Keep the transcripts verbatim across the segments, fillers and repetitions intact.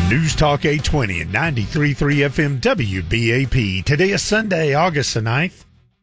News Talk eight twenty and ninety-three point three F M W B A P. Today is Sunday, August the ninth.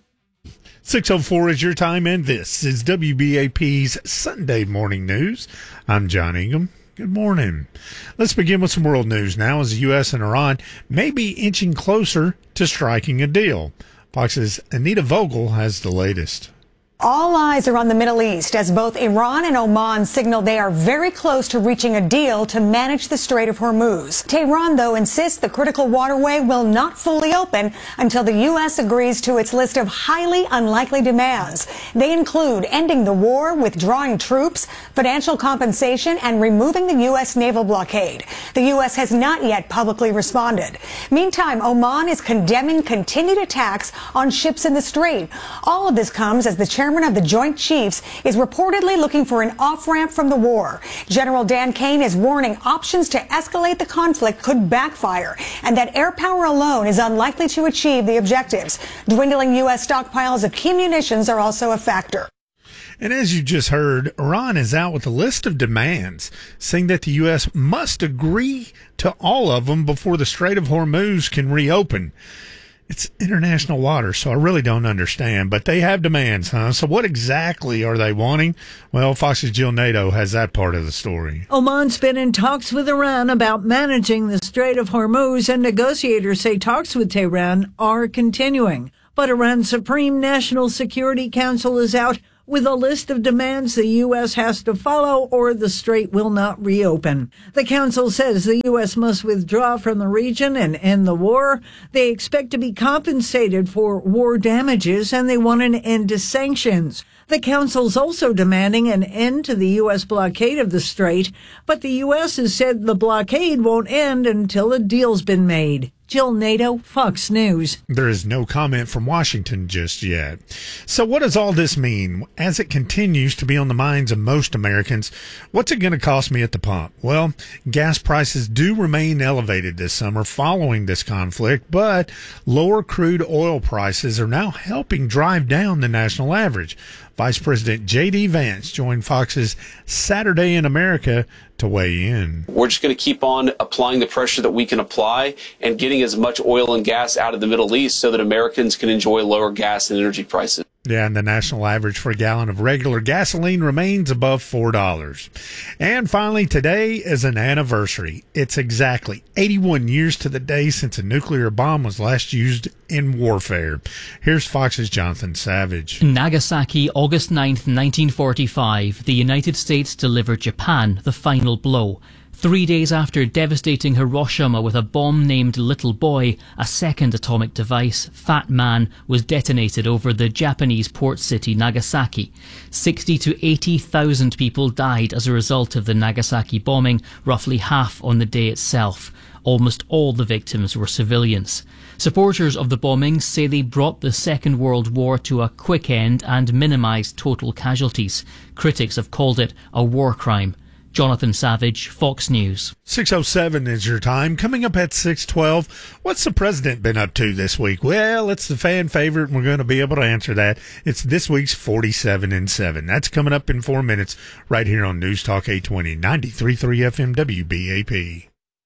six oh four is your time, and this is W B A P's Sunday Morning News. I'm John Ingham. Good morning. Let's begin with some world news now, as the U S and Iran may be inching closer to striking a deal. Fox's Anita Vogel has the latest. All eyes are on the Middle East as both Iran and Oman signal they are very close to reaching a deal to manage the Strait of Hormuz. Tehran, though, insists the critical waterway will not fully open until the U S agrees to its list of highly unlikely demands. They include ending the war, withdrawing troops, financial compensation, and removing the U S naval blockade. The U S has not yet publicly responded. Meantime, Oman is condemning continued attacks on ships in the strait. All of this comes as the chairman of the Joint Chiefs is reportedly looking for an off-ramp from the war. General Dan Kane is warning options to escalate the conflict could backfire, and that air power alone is unlikely to achieve the objectives. Dwindling U S stockpiles of key munitions are also a factor. And as you just heard, Iran is out with a list of demands, saying that the U S must agree to all of them before the Strait of Hormuz can reopen. It's international water, so I really don't understand. But they have demands, huh? So what exactly are they wanting? Well, Fox's Jill Nato has that part of the story. Oman's been in talks with Iran about managing the Strait of Hormuz, and negotiators say talks with Tehran are continuing. But Iran's Supreme National Security Council is out with a list of demands the U S has to follow, or the strait will not reopen. The council says the U S must withdraw from the region and end the war. They expect to be compensated for war damages, and they want an end to sanctions. The council's also demanding an end to the U S blockade of the strait, but the U S has said the blockade won't end until a deal's been made. Jill Nato, Fox News. There is no comment from Washington just yet. So what does all this mean? As it continues to be on the minds of most Americans, what's it going to cost me at the pump? Well, gas prices do remain elevated this summer following this conflict, but lower crude oil prices are now helping drive down the national average. Vice President J D. Vance joined Fox's Saturday in America to weigh in. We're just going to keep on applying the pressure that we can apply and getting as much oil and gas out of the Middle East so that Americans can enjoy lower gas and energy prices. Yeah, and the national average for a gallon of regular gasoline remains above four dollars. And finally, today is an anniversary. It's exactly eighty-one years to the day since a nuclear bomb was last used in warfare. Here's Fox's Jonathan Savage. Nagasaki, August ninth, nineteen forty-five. The United States delivered Japan the final blow. Three days after devastating Hiroshima with a bomb named Little Boy, a second atomic device, Fat Man, was detonated over the Japanese port city Nagasaki. sixty to eighty thousand people died as a result of the Nagasaki bombing, roughly half on the day itself. Almost all the victims were civilians. Supporters of the bombings say they brought the Second World War to a quick end and minimised total casualties. Critics have called it a war crime. Jonathan Savage, Fox News. six oh seven is your time. Coming up at six twelve, what's the president been up to this week? Well, it's the fan favorite, and we're going to be able to answer that. It's this week's forty-seven and seven. That's coming up in four minutes right here on News Talk eight twenty, ninety-three point three F M W B A P.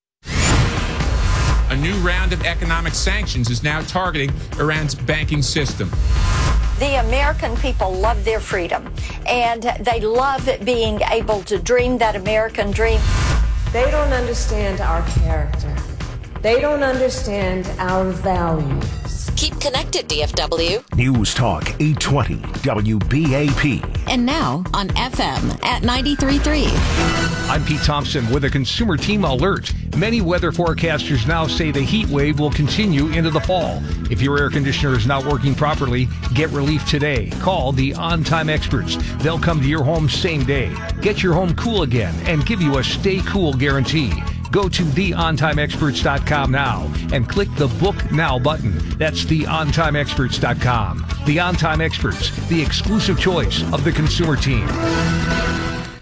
A new round of economic sanctions is now targeting Iran's banking system. The American people love their freedom, and they love being able to dream that American dream. They don't understand our character. They don't understand our values. Keep connected, D F W. News Talk eight twenty W B A P. And now on F M at ninety-three point three. I'm Pete Thompson with a Consumer Team alert. Many weather forecasters now say the heat wave will continue into the fall. If your air conditioner is not working properly, get relief today. Call the On Time Experts. They'll come to your home same day. Get your home cool again and give you a stay cool guarantee. Go to the on time experts dot com now and click the Book Now button. That's the on time experts dot com. The On Time Experts, the exclusive choice of the Consumer Team.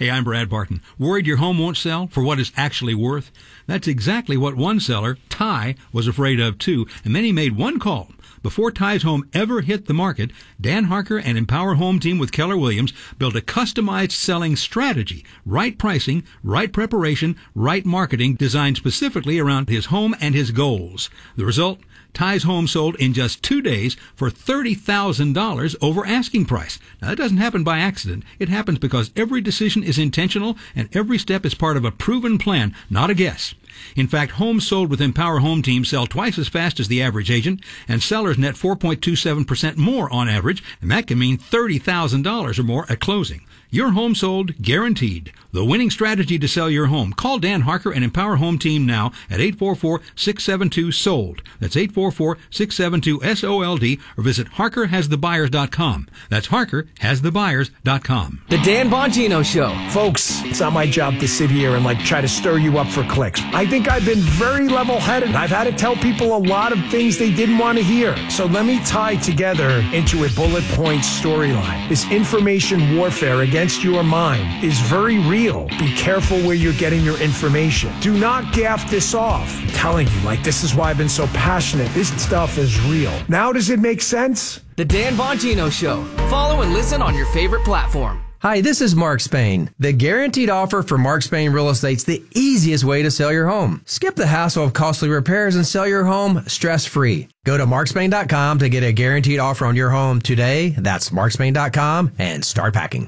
Hey, I'm Brad Barton. Worried your home won't sell for what it's actually worth? That's exactly what one seller, Ty, was afraid of too, and then he made one call. Before Ty's home ever hit the market, Dan Harker and Empower Home Team with Keller Williams built a customized selling strategy. Right pricing, right preparation, right marketing designed specifically around his home and his goals. The result? Ty's home sold in just two days for thirty thousand dollars over asking price. Now, that doesn't happen by accident. It happens because every decision is intentional and every step is part of a proven plan, not a guess. In fact, homes sold with Empower Home Team sell twice as fast as the average agent, and sellers net four point two seven percent more on average, and that can mean thirty thousand dollars or more at closing. Your home sold, guaranteed. The winning strategy to sell your home. Call Dan Harker and Empower Home Team now at eight four four, six seven two, S O L D. That's eight four four, six seven two, S O L D, or visit Harker Has The Buyers dot com. That's Harker Has The Buyers dot com. The Dan Bongino Show. Folks, it's not my job to sit here and like try to stir you up for clicks. I think I've been very level-headed. I've had to tell people a lot of things they didn't want to hear. So let me tie together into a bullet point storyline. This information warfare against your mind is very real. Be careful where you're getting your information. Do not gaff this off. I'm telling you, like, this is why I've been so passionate. This stuff is real. Now does it make sense? The Dan Bongino Show. Follow and listen on your favorite platform. Hi, this is Mark Spain. The guaranteed offer for Mark Spain Real Estate's the easiest way to sell your home. Skip the hassle of costly repairs and sell your home stress-free. Go to mark spain dot com to get a guaranteed offer on your home today. That's mark spain dot com and start packing.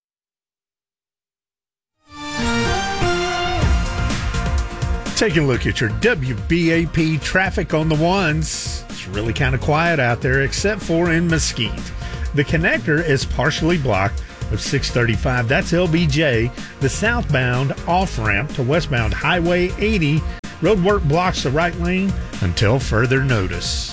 Taking a look at your W B A P traffic on the ones. It's really kind of quiet out there except for in Mesquite. The connector is partially blocked of six thirty-five. That's L B J. The southbound off-ramp to westbound Highway eighty. Roadwork blocks the right lane until further notice.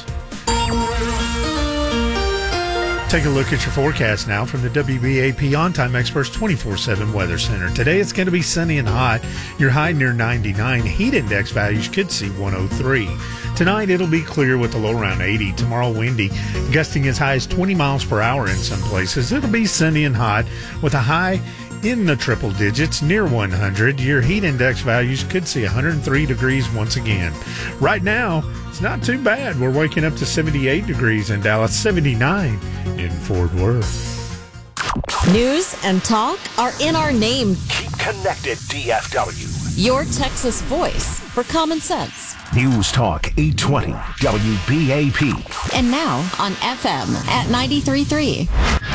Take a look at your forecast now from the W B A P On-Time Experts twenty-four seven Weather Center. Today it's going to be sunny and hot. Your high near ninety-nine. Heat index values could see one oh three. Tonight it'll be clear with a low around eighty. Tomorrow windy, gusting as high as twenty miles per hour in some places. It'll be sunny and hot with a high in the triple digits near one hundred. Your heat index values could see one hundred three degrees once again. Right now, it's not too bad. We're waking up to seventy-eight degrees in Dallas, seventy-nine in Fort Worth. News and talk are in our name. Keep connected, D F W. Your Texas voice for common sense. News Talk eight twenty W B A P. And now on F M at ninety-three point three.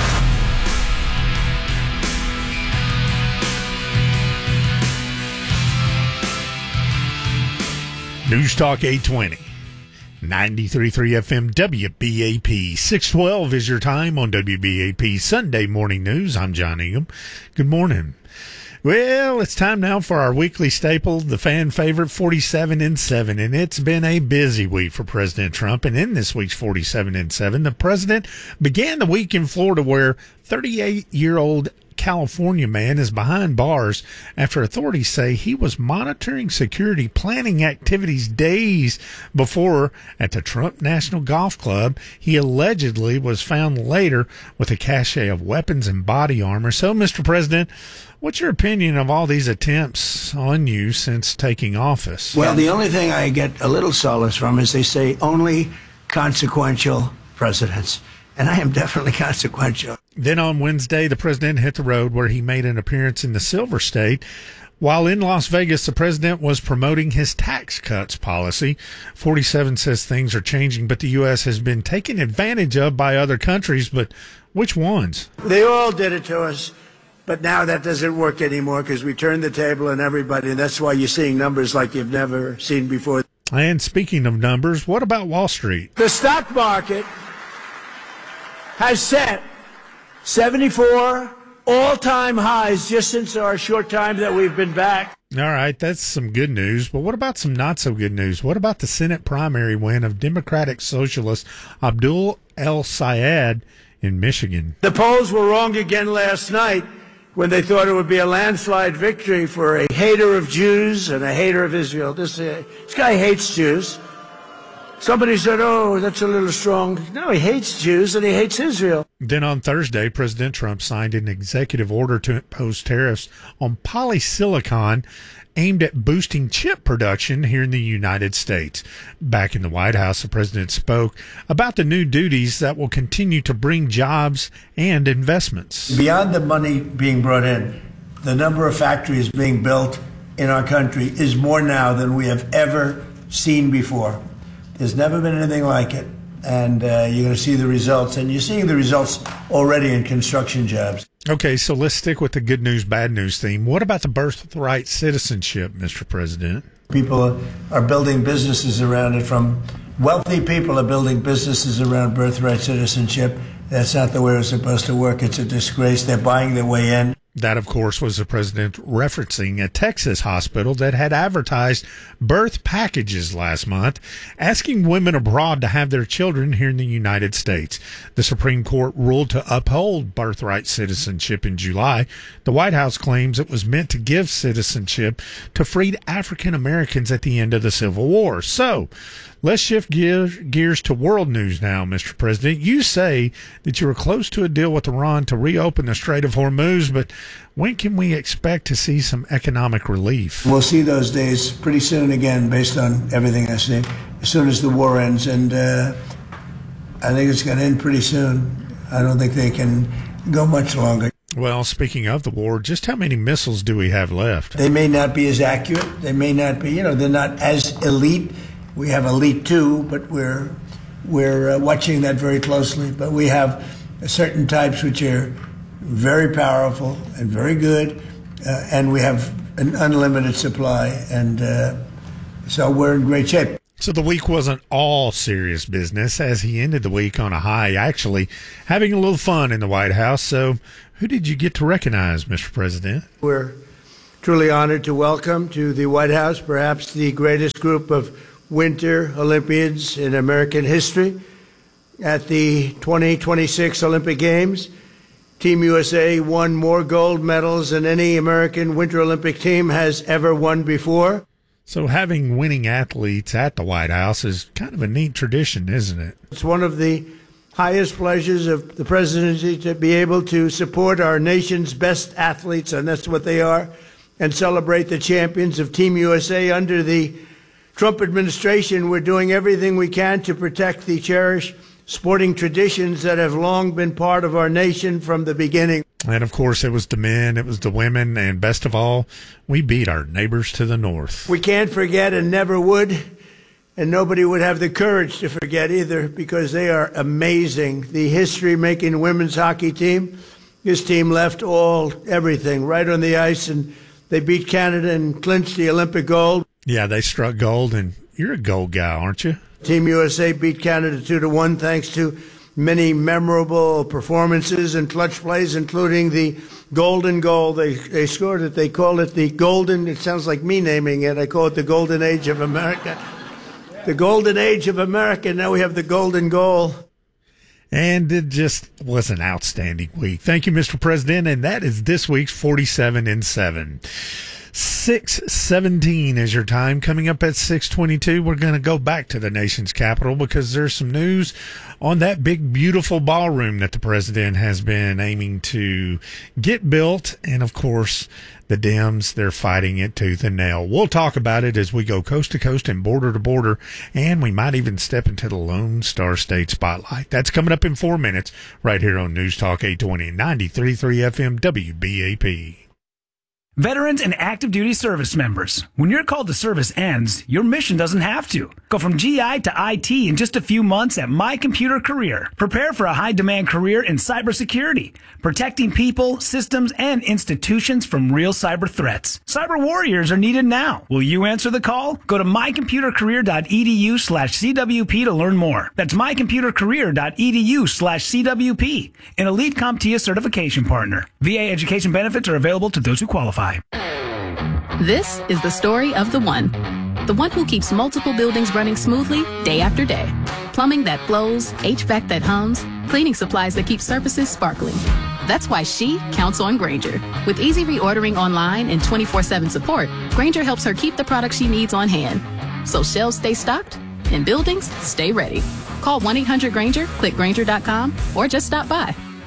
News Talk eight twenty, ninety-three point three F M W B A P. six twelve is your time on W B A P Sunday Morning News. I'm John Ingham. Good morning. Well, it's time now for our weekly staple, the fan favorite, forty-seven and seven. And it's been a busy week for President Trump. And in this week's forty-seven and seven, the president began the week in Florida where thirty-eight-year-old California man is behind bars after authorities say he was monitoring security planning activities days before at the Trump National Golf Club. He allegedly was found later with a cache of weapons and body armor. So, Mister President, what's your opinion of all these attempts on you since taking office? Well, the only thing I get a little solace from is they say only consequential presidents. And I am definitely consequential. Then on Wednesday, the president hit the road where he made an appearance in the Silver State. While in Las Vegas, the president was promoting his tax cuts policy. forty-seven says things are changing, but the U S has been taken advantage of by other countries. But which ones? They all did it to us. But now that doesn't work anymore because we turned the table on everybody. And that's why you're seeing numbers like you've never seen before. And speaking of numbers, what about Wall Street? The stock market has set seventy-four all-time highs just since our short time that we've been back. All right, that's some good news. But what about some not so good news? What about the Senate primary win of Democratic Socialist Abdul El-Sayed in Michigan? The polls were wrong again last night when they thought it would be a landslide victory for a hater of Jews and a hater of Israel. This, uh, this guy hates Jews. Somebody said, oh, that's a little strong. No, he hates Jews and he hates Israel. Then on Thursday, President Trump signed an executive order to impose tariffs on polysilicon aimed at boosting chip production here in the United States. Back in the White House, the president spoke about the new duties that will continue to bring jobs and investments. Beyond the money being brought in, the number of factories being built in our country is more now than we have ever seen before. There's never been anything like it. And uh, you're going to see the results. And you're seeing the results already in construction jobs. Okay, so let's stick with the good news, bad news theme. What about the birthright citizenship, Mister President? People are building businesses around it. From wealthy people are building businesses around birthright citizenship. That's not the way it's supposed to work. It's a disgrace. They're buying their way in. That, of course, was the president referencing a Texas hospital that had advertised birth packages last month, asking women abroad to have their children here in the United States. The Supreme Court ruled to uphold birthright citizenship in July. The White House claims it was meant to give citizenship to freed African Americans at the end of the Civil War. So, let's shift gear, gears to world news now, Mister President. You say that you were close to a deal with Iran to reopen the Strait of Hormuz, but when can we expect to see some economic relief? We'll see those days pretty soon again, based on everything I see, as soon as the war ends. And uh, I think it's going to end pretty soon. I don't think they can go much longer. Well, speaking of the war, just how many missiles do we have left? They may not be as accurate. They may not be, you know, they're not as elite. We have elite too, but we're we're uh, watching that very closely. But we have certain types which are very powerful and very good, uh, and we have an unlimited supply, and uh, so we're in great shape. So the week wasn't all serious business, as he ended the week on a high, actually having a little fun in the White House. So who did you get to recognize, Mister President? We're truly honored to welcome to the White House perhaps the greatest group of Winter Olympians in American history. At the twenty twenty-six Olympic Games, Team U S A won more gold medals than any American Winter Olympic team has ever won before. So having winning athletes at the White House is kind of a neat tradition, isn't it? It's one of the highest pleasures of the presidency to be able to support our nation's best athletes, and that's what they are, and celebrate the champions of Team U S A. Under the Trump administration, we're doing everything we can to protect the cherished sporting traditions that have long been part of our nation from the beginning. And, of course, it was the men, it was the women, and best of all, we beat our neighbors to the north. We can't forget and never would, and nobody would have the courage to forget either, because they are amazing. The history-making women's hockey team, this team left all, everything, right on the ice, and they beat Canada and clinched the Olympic gold. Yeah, they struck gold, and you're a gold guy, aren't you? Team U S A beat Canada two to one thanks to many memorable performances and clutch plays, including the golden goal. They they scored it. They call it the golden. It sounds like me naming it. I call it the golden age of America. The golden age of America. Now we have the golden goal. And it just was an outstanding week. Thank you, Mister President. And that is this week's forty-seven and seven. six seventeen is your time. Coming up at six twenty-two, we're going to go back to the nation's capital because there's some news on that big, beautiful ballroom that the president has been aiming to get built. And, of course, the Dems, they're fighting it tooth and nail. We'll talk about it as we go coast to coast and border to border, and we might even step into the Lone Star State spotlight. That's coming up in four minutes right here on News Talk eight twenty, ninety-three point three F M W B A P. Veterans and active duty service members, when your call to service ends, your mission doesn't have to. Go from G I to I T in just a few months at My Computer Career. Prepare for a high-demand career in cybersecurity, protecting people, systems, and institutions from real cyber threats. Cyber warriors are needed now. Will you answer the call? Go to mycomputercareer.edu slash CWP to learn more. That's mycomputercareer.edu slash CWP, an Elite CompTIA certification partner. V A education benefits are available to those who qualify. This is the story of the one. The one who keeps multiple buildings running smoothly day after day. Plumbing that flows, H V A C that hums, cleaning supplies that keep surfaces sparkling. That's why she counts on Grainger. With easy reordering online and twenty-four seven support, Grainger helps her keep the products she needs on hand. So shelves stay stocked and buildings stay ready. Call one eight hundred Grainger, click Grainger dot com, or just stop by.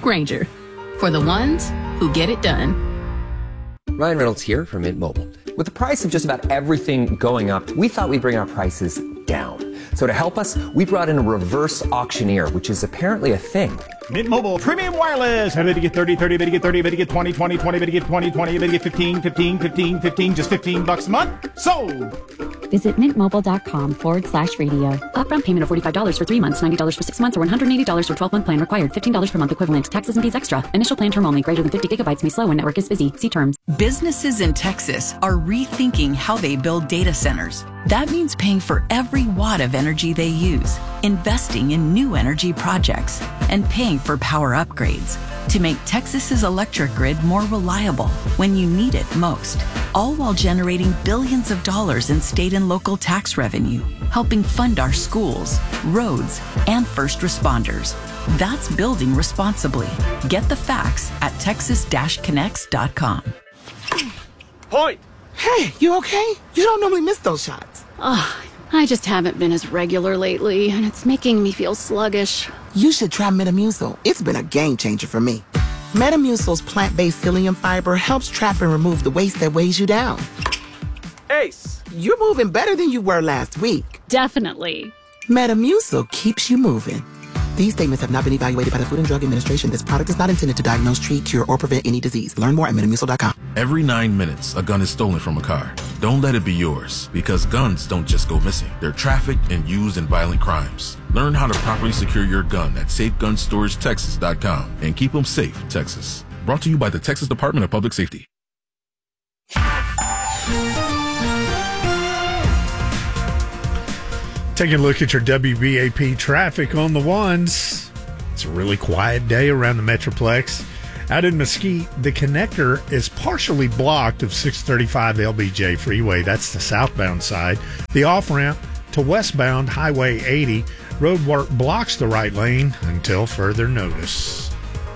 Grainger, for the ones who get it done. Ryan Reynolds here from Mint Mobile. With the price of just about everything going up, we thought we'd bring our prices down. So to help us, we brought in a reverse auctioneer, which is apparently a thing. Mint Mobile Premium Wireless. How to get thirty, thirty, to get thirty, to get twenty, twenty, twenty, to get twenty, twenty, to get fifteen, fifteen, fifteen, fifteen, just fifteen bucks a month. Sold! Visit mintmobile.com forward slash radio. Upfront payment of forty-five dollars for three months, ninety dollars for six months, or one hundred eighty dollars for twelve-month plan required. fifteen dollars per month equivalent. Taxes and fees extra. Initial plan term only. Greater than fifty gigabytes may slow when network is busy. See terms. Businesses in Texas are rethinking how they build data centers. That means paying for every watt of energy they use, investing in new energy projects, and paying for power upgrades to make Texas's electric grid more reliable when you need it most, all while generating billions of dollars in state and local tax revenue, helping fund our schools, roads, and first responders. That's building responsibly. Get the facts at texas dash connects dot com. Point! Hey, you okay? You don't normally miss those shots. Oh, I just haven't been as regular lately, and it's making me feel sluggish. You should try Metamucil. It's been a game changer for me. Metamucil's plant-based psyllium fiber helps trap and remove the waste that weighs you down. Ace, you're moving better than you were last week. Definitely. Metamucil keeps you moving. These statements have not been evaluated by the Food and Drug Administration. This product is not intended to diagnose, treat, cure, or prevent any disease. Learn more at metamucil dot com. Every nine minutes, a gun is stolen from a car. Don't let it be yours, because guns don't just go missing. They're trafficked and used in violent crimes. Learn how to properly secure your gun at safe gun storage texas dot com and keep them safe, Texas. Brought to you by the Texas Department of Public Safety. Taking a look at your W B A P traffic on the ones. It's a really quiet day around the Metroplex. Out in Mesquite, the connector is partially blocked of six thirty-five L B J Freeway. That's the southbound side. The off-ramp to westbound Highway eighty. Roadwork blocks the right lane until further notice.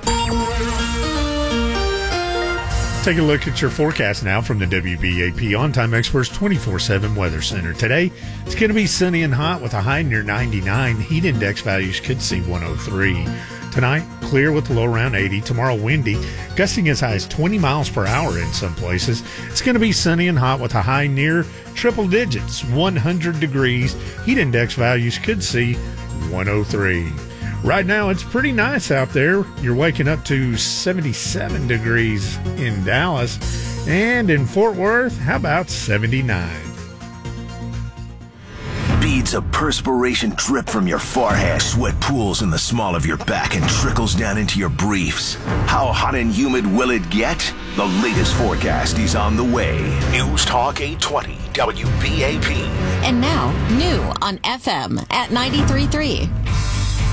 Take a look at your forecast now from the W B A P On Time Experts twenty-four seven Weather Center. Today, it's going to be sunny and hot with a high near ninety-nine. Heat index values could see one oh three. Tonight, clear with a low around eighty. Tomorrow, windy, gusting as high as twenty miles per hour in some places. It's going to be sunny and hot with a high near triple digits, one hundred degrees. Heat index values could see one oh three. Right now, it's pretty nice out there. You're waking up to seventy-seven degrees in Dallas. And in Fort Worth, how about seventy-nine? Beads of perspiration drip from your forehead. Sweat pools in the small of your back and trickles down into your briefs. How hot and humid will it get? The latest forecast is on the way. News Talk eight twenty W B A P. And now, new on F M at ninety-three point three.